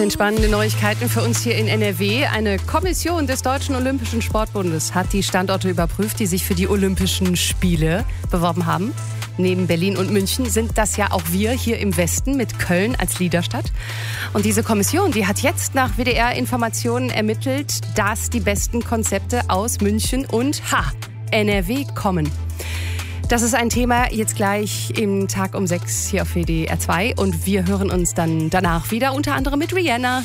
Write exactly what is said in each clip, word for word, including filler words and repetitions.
Spannende Neuigkeiten für uns hier in N R W. Eine Kommission des Deutschen Olympischen Sportbundes hat die Standorte überprüft, die sich für die Olympischen Spiele beworben haben. Neben Berlin und München sind das ja auch wir hier im Westen mit Köln als Leaderstadt. Und diese Kommission, die hat jetzt nach W D R-Informationen ermittelt, dass die besten Konzepte aus München und ha, N R W kommen. Das ist ein Thema jetzt gleich im Tag um sechs hier auf W D R zwei und wir hören uns dann danach wieder, unter anderem mit Rihanna.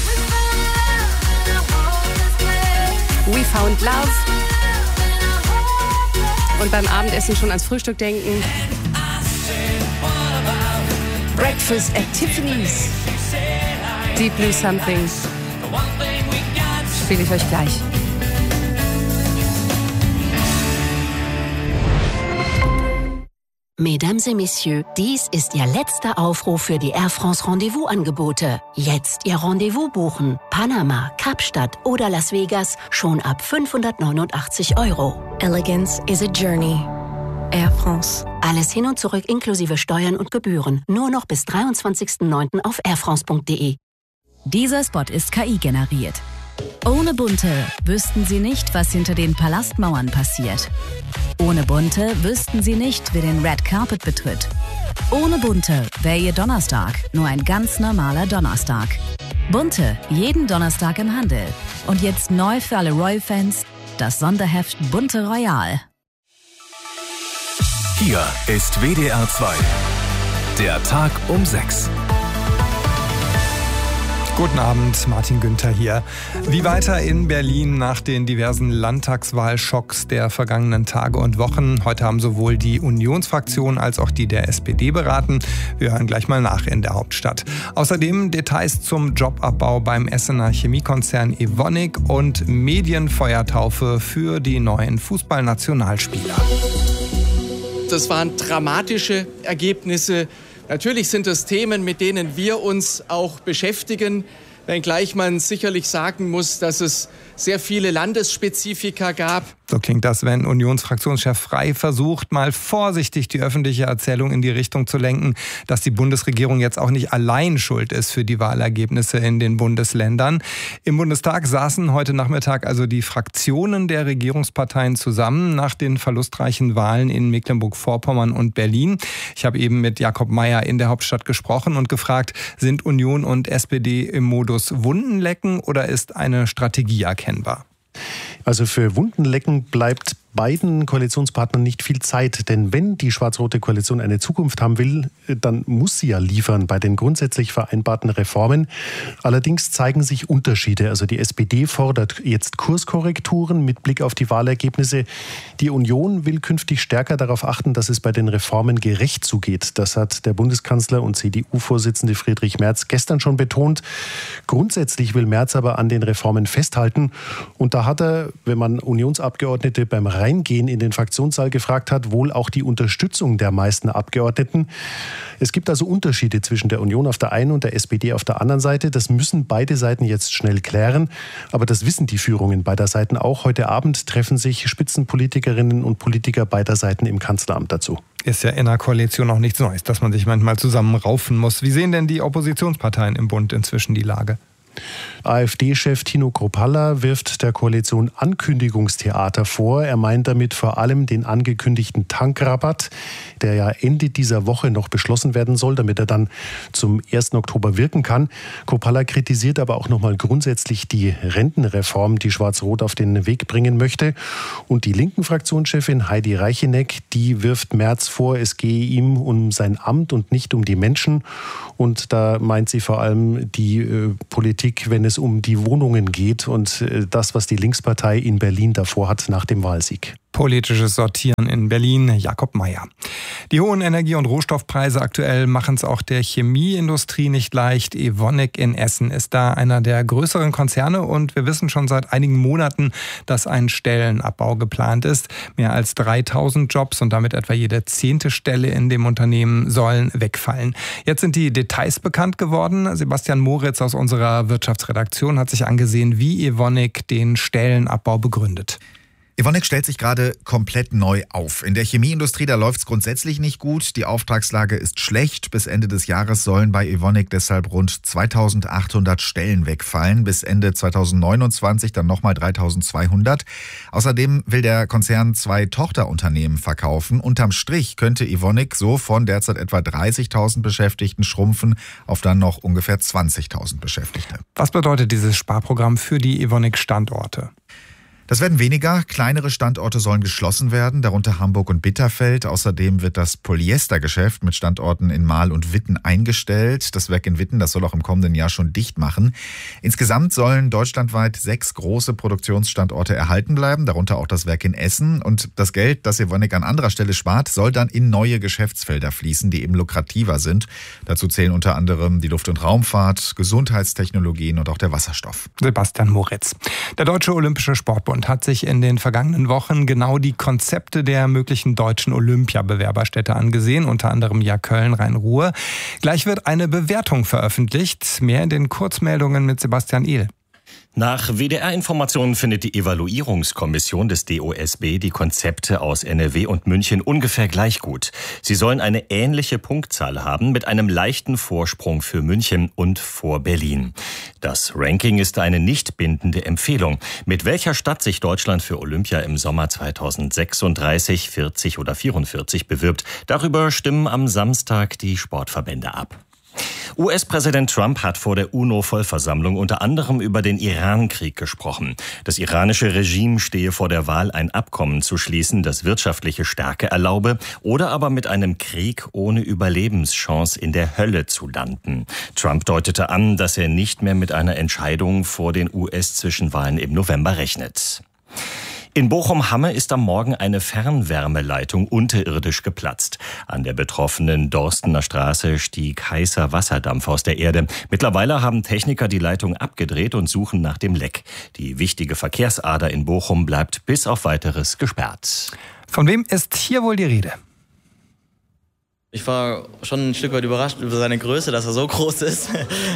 We Found Love. Und beim Abendessen schon ans Frühstück denken. Breakfast at Tiffany's. Deep Blue Something. Spiele ich euch gleich. Mesdames et Messieurs, dies ist Ihr letzter Aufruf für die Air France Rendezvous-Angebote. Jetzt Ihr Rendezvous buchen. Panama, Kapstadt oder Las Vegas schon ab fünfhundertneunundachtzig Euro. Elegance is a journey. Air France. Alles hin und zurück inklusive Steuern und Gebühren. Nur noch bis dreiundzwanzigsten neunten auf airfrance punkt de. Dieser Spot ist K I generiert. Ohne Bunte wüssten Sie nicht, was hinter den Palastmauern passiert. Ohne Bunte wüssten Sie nicht, wer den Red Carpet betritt. Ohne Bunte wäre Ihr Donnerstag nur ein ganz normaler Donnerstag. Bunte, jeden Donnerstag im Handel. Und jetzt neu für alle Royal-Fans, das Sonderheft Bunte Royal. Hier ist W D R zwei. Der Tag um sechs. Guten Abend, Martin Günther hier. Wie weiter in Berlin nach den diversen Landtagswahlschocks der vergangenen Tage und Wochen? Heute haben sowohl die Unionsfraktion als auch die der S P D beraten. Wir hören gleich mal nach in der Hauptstadt. Außerdem Details zum Jobabbau beim Essener Chemiekonzern Evonik und Medienfeuertaufe für die neuen Fußballnationalspieler. Das waren dramatische Ergebnisse. Natürlich sind es Themen, mit denen wir uns auch beschäftigen, wenngleich man sicherlich sagen muss, dass es sehr viele Landesspezifika gab. So klingt das, wenn Unionsfraktionschef Frey versucht, mal vorsichtig die öffentliche Erzählung in die Richtung zu lenken, dass die Bundesregierung jetzt auch nicht allein schuld ist für die Wahlergebnisse in den Bundesländern. Im Bundestag saßen heute Nachmittag also die Fraktionen der Regierungsparteien zusammen nach den verlustreichen Wahlen in Mecklenburg-Vorpommern und Berlin. Ich habe eben mit Jakob Mayer in der Hauptstadt gesprochen und gefragt, sind Union und S P D im Modus Wundenlecken oder ist eine Strategie erkennbar? Also für Wundenlecken bleibt beiden Koalitionspartnern nicht viel Zeit. Denn wenn die schwarz-rote Koalition eine Zukunft haben will, dann muss sie ja liefern bei den grundsätzlich vereinbarten Reformen. Allerdings zeigen sich Unterschiede. Also die S P D fordert jetzt Kurskorrekturen mit Blick auf die Wahlergebnisse. Die Union will künftig stärker darauf achten, dass es bei den Reformen gerecht zugeht. Das hat der Bundeskanzler und C D U-Vorsitzende Friedrich Merz gestern schon betont. Grundsätzlich will Merz aber an den Reformen festhalten. Und da hat er, wenn man Unionsabgeordnete beim Reingehen in den Fraktionssaal gefragt hat, wohl auch die Unterstützung der meisten Abgeordneten. Es gibt also Unterschiede zwischen der Union auf der einen und der S P D auf der anderen Seite. Das müssen beide Seiten jetzt schnell klären. Aber das wissen die Führungen beider Seiten auch. Heute Abend treffen sich Spitzenpolitikerinnen und Politiker beider Seiten im Kanzleramt dazu. Ist ja in der Koalition auch nichts Neues, dass man sich manchmal zusammenraufen muss. Wie sehen denn die Oppositionsparteien im Bund inzwischen die Lage? AfD-Chef Tino Kruppalla wirft der Koalition Ankündigungstheater vor. Er meint damit vor allem den angekündigten Tankrabatt, der ja Ende dieser Woche noch beschlossen werden soll, damit er dann zum ersten Oktober wirken kann. Kruppalla kritisiert aber auch nochmal grundsätzlich die Rentenreform, die Schwarz-Rot auf den Weg bringen möchte. Und die linken Fraktionschefin Heidi Reicheneck, die wirft Merz vor, es gehe ihm um sein Amt und nicht um die Menschen. Und da meint sie vor allem die äh, Politik, wenn es um die Wohnungen geht und äh, das, was die Linkspartei in Berlin davor hat nach dem Wahlsieg. Politisches Sortieren in Berlin, Jakob Mayer. Die hohen Energie- und Rohstoffpreise aktuell machen es auch der Chemieindustrie nicht leicht. Evonik in Essen ist da einer der größeren Konzerne und wir wissen schon seit einigen Monaten, dass ein Stellenabbau geplant ist. Mehr als dreitausend Jobs und damit etwa jede zehnte Stelle in dem Unternehmen sollen wegfallen. Jetzt sind die Details bekannt geworden. Sebastian Moritz aus unserer Wirtschaftsredaktion hat sich angesehen, wie Evonik den Stellenabbau begründet. Evonik stellt sich gerade komplett neu auf. In der Chemieindustrie, da läuft es grundsätzlich nicht gut. Die Auftragslage ist schlecht. Bis Ende des Jahres sollen bei Evonik deshalb rund zweitausendachthundert Stellen wegfallen. Bis Ende zweitausendneunundzwanzig dann nochmal dreitausendzweihundert. Außerdem will der Konzern zwei Tochterunternehmen verkaufen. Unterm Strich könnte Evonik so von derzeit etwa dreißigtausend Beschäftigten schrumpfen auf dann noch ungefähr zwanzigtausend Beschäftigte. Was bedeutet dieses Sparprogramm für die Evonik-Standorte? Das werden weniger. Kleinere Standorte sollen geschlossen werden, darunter Hamburg und Bitterfeld. Außerdem wird das Polyestergeschäft mit Standorten in Marl und Witten eingestellt. Das Werk in Witten, das soll auch im kommenden Jahr schon dicht machen. Insgesamt sollen deutschlandweit sechs große Produktionsstandorte erhalten bleiben, darunter auch das Werk in Essen. Und das Geld, das Evonik an anderer Stelle spart, soll dann in neue Geschäftsfelder fließen, die eben lukrativer sind. Dazu zählen unter anderem die Luft- und Raumfahrt, Gesundheitstechnologien und auch der Wasserstoff. Sebastian Moritz. Der Deutsche Olympische Sportbund hat sich in den vergangenen Wochen genau die Konzepte der möglichen deutschen Olympiabewerberstädte angesehen, unter anderem ja Köln, Rhein-Ruhr. Gleich wird eine Bewertung veröffentlicht. Mehr in den Kurzmeldungen mit Sebastian Ehl. Nach W D R-Informationen findet die Evaluierungskommission des D O S B die Konzepte aus N R W und München ungefähr gleich gut. Sie sollen eine ähnliche Punktzahl haben, mit einem leichten Vorsprung für München und vor Berlin. Das Ranking ist eine nicht bindende Empfehlung. Mit welcher Stadt sich Deutschland für Olympia im Sommer zweitausendsechsunddreißig, vierzig oder vierundvierzig bewirbt, darüber stimmen am Samstag die Sportverbände ab. U S-Präsident Trump hat vor der UNO-Vollversammlung unter anderem über den Iran-Krieg gesprochen. Das iranische Regime stehe vor der Wahl, ein Abkommen zu schließen, das wirtschaftliche Stärke erlaube, oder aber mit einem Krieg ohne Überlebenschance in der Hölle zu landen. Trump deutete an, dass er nicht mehr mit einer Entscheidung vor den U S-Zwischenwahlen im November rechnet. In Bochum-Hamme ist am Morgen eine Fernwärmeleitung unterirdisch geplatzt. An der betroffenen Dorstener Straße stieg heißer Wasserdampf aus der Erde. Mittlerweile haben Techniker die Leitung abgedreht und suchen nach dem Leck. Die wichtige Verkehrsader in Bochum bleibt bis auf Weiteres gesperrt. Von wem ist hier wohl die Rede? Ich war schon ein Stück weit überrascht über seine Größe, dass er so groß ist.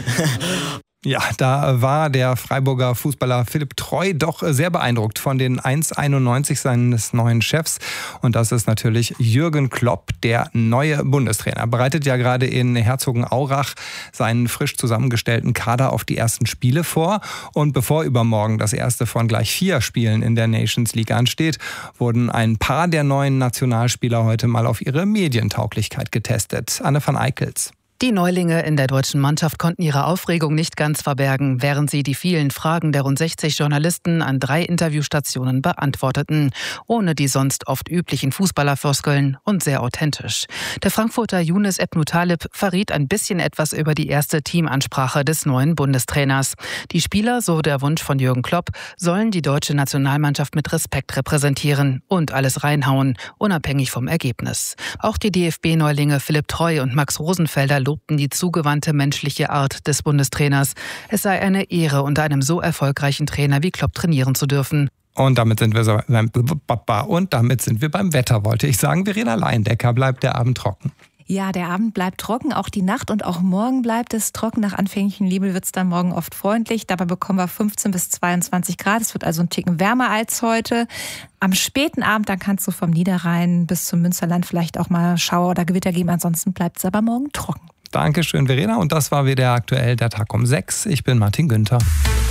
Ja, da war der Freiburger Fußballer Philipp Treu doch sehr beeindruckt von den eins Komma einundneunzig seines neuen Chefs. Und das ist natürlich Jürgen Klopp, der neue Bundestrainer. Bereitet ja gerade in Herzogenaurach seinen frisch zusammengestellten Kader auf die ersten Spiele vor. Und bevor übermorgen das erste von gleich vier Spielen in der Nations League ansteht, wurden ein paar der neuen Nationalspieler heute mal auf ihre Medientauglichkeit getestet. Anne van Eickels. Die Neulinge in der deutschen Mannschaft konnten ihre Aufregung nicht ganz verbergen, während sie die vielen Fragen der rund sechzig Journalisten an drei Interviewstationen beantworteten. Ohne die sonst oft üblichen Fußballerfloskeln und sehr authentisch. Der Frankfurter Younes Ebnou Talib verriet ein bisschen etwas über die erste Teamansprache des neuen Bundestrainers. Die Spieler, so der Wunsch von Jürgen Klopp, sollen die deutsche Nationalmannschaft mit Respekt repräsentieren und alles reinhauen, unabhängig vom Ergebnis. Auch die D F B-Neulinge Philipp Treu und Max Rosenfelder lobten die zugewandte menschliche Art des Bundestrainers. Es sei eine Ehre, unter einem so erfolgreichen Trainer wie Klopp trainieren zu dürfen. Und damit sind wir so beim und damit sind wir beim Wetter, wollte ich sagen. Verena Leindecker, bleibt der Abend trocken? Ja, der Abend bleibt trocken, auch die Nacht und auch morgen bleibt es trocken. Nach anfänglichem Nebel wird es dann morgen oft freundlich. Dabei bekommen wir fünfzehn bis zweiundzwanzig Grad. Es wird also ein Ticken wärmer als heute. Am späten Abend, dann kannst du vom Niederrhein bis zum Münsterland vielleicht auch mal Schauer oder Gewitter geben. Ansonsten bleibt es aber morgen trocken. Dankeschön, Verena. Und das war W D R aktuell, der Tag um sechs. Ich bin Martin Günther.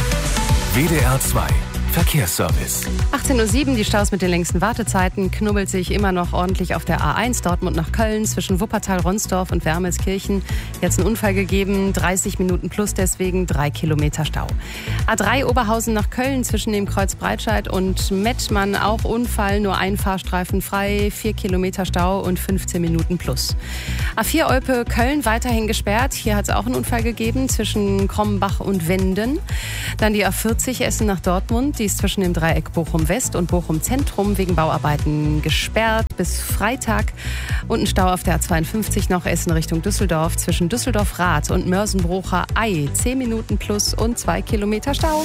W D R zwei Verkehrsservice. achtzehn Uhr sieben, die Staus mit den längsten Wartezeiten, knubbelt sich immer noch ordentlich auf der A eins, Dortmund nach Köln, zwischen Wuppertal, Ronsdorf und Wermelskirchen. Jetzt ein Unfall gegeben, dreißig Minuten plus deswegen, drei Kilometer Stau. A drei Oberhausen nach Köln, zwischen dem Kreuz Breitscheid und Mettmann, auch Unfall, nur ein Fahrstreifen frei, vier Kilometer Stau und fünfzehn Minuten plus. A vier Olpe Köln weiterhin gesperrt, hier hat es auch einen Unfall gegeben, zwischen Krombach und Wenden. Dann die A vierzig Essen nach Dortmund, die ist zwischen dem Dreieck Bochum-West und Bochum-Zentrum wegen Bauarbeiten gesperrt bis Freitag. Und ein Stau auf der A zweiundfünfzig noch Essen Richtung Düsseldorf zwischen Düsseldorf-Rath und Mörsenbrucher Ei. zehn Minuten plus und zwei Kilometer Stau.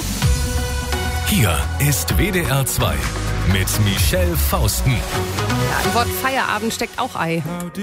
Hier ist W D R zwei mit Michelle Fausten. Ja, im Wort Feierabend steckt auch Ei.